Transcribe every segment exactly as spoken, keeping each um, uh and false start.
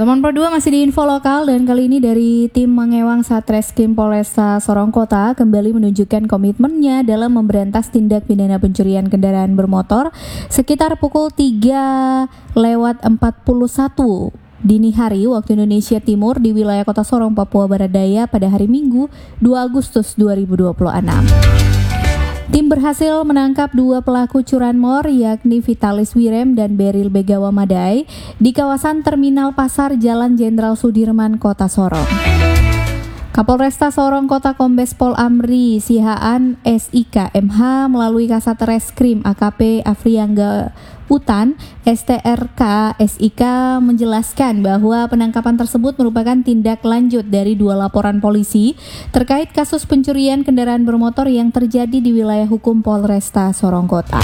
Teman Pro dua masih di info lokal dan kali ini dari tim Mangewang Satreskrim Polresta Sorong Kota kembali menunjukkan komitmennya dalam memberantas tindak pidana pencurian kendaraan bermotor sekitar pukul tiga lewat empat puluh satu dini hari waktu Indonesia Timur di wilayah Kota Sorong, Papua Barat Daya pada hari Minggu dua Agustus dua ribu dua puluh enam. Tim berhasil menangkap dua pelaku curanmor yakni Vitalis Wirem dan Beril Begawa Madai di kawasan Terminal Pasar Jalan Jenderal Sudirman, Kota Sorong. Kapolresta Sorong Kota Kombes Pol Amri Sihaan S I K M H melalui Kasat Reskrim A K P Afriangga Utan S T R K S I K menjelaskan bahwa penangkapan tersebut merupakan tindak lanjut dari dua laporan polisi terkait kasus pencurian kendaraan bermotor yang terjadi di wilayah hukum Polresta Sorong Kota.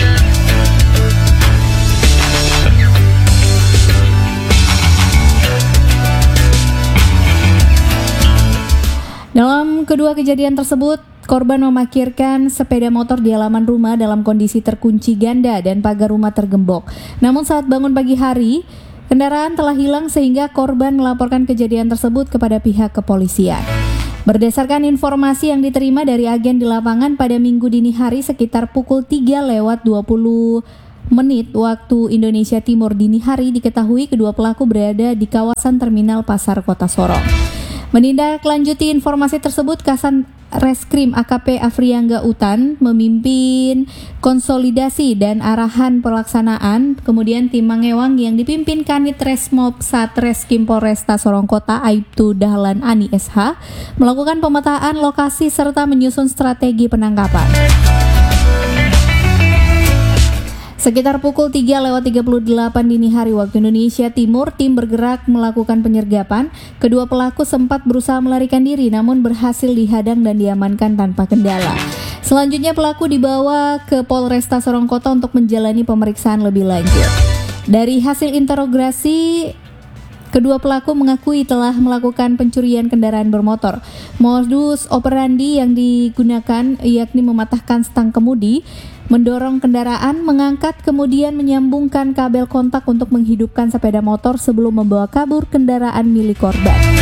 Dalam kedua kejadian tersebut, korban memarkirkan sepeda motor di halaman rumah dalam kondisi terkunci ganda dan pagar rumah tergembok. Namun saat bangun pagi hari, kendaraan telah hilang sehingga korban melaporkan kejadian tersebut kepada pihak kepolisian. Berdasarkan informasi yang diterima dari agen di lapangan pada Minggu dini hari sekitar pukul tiga lewat dua puluh menit waktu Indonesia Timur dini hari diketahui kedua pelaku berada di kawasan Terminal Pasar Kota Sorong. Menindaklanjuti informasi tersebut, Kasat Reskrim A K P Afriangga Utan memimpin konsolidasi dan arahan pelaksanaan. Kemudian tim Mangewang yang dipimpin Kanit Resmob Satreskrim Polresta Sorong Kota Aibtu Dahlan Ani S H melakukan pemetaan lokasi serta menyusun strategi penangkapan. Sekitar pukul tiga lewat tiga puluh delapan dini hari waktu Indonesia Timur, tim bergerak melakukan penyergapan. Kedua pelaku sempat berusaha melarikan diri namun berhasil dihadang dan diamankan tanpa kendala. Selanjutnya pelaku dibawa ke Polresta Sorong Kota untuk menjalani pemeriksaan lebih lanjut. Dari hasil interogasi, kedua pelaku mengakui telah melakukan pencurian kendaraan bermotor. Modus operandi yang digunakan yakni mematahkan stang kemudi, mendorong kendaraan, mengangkat kemudian menyambungkan kabel kontak untuk menghidupkan sepeda motor sebelum membawa kabur kendaraan milik korban.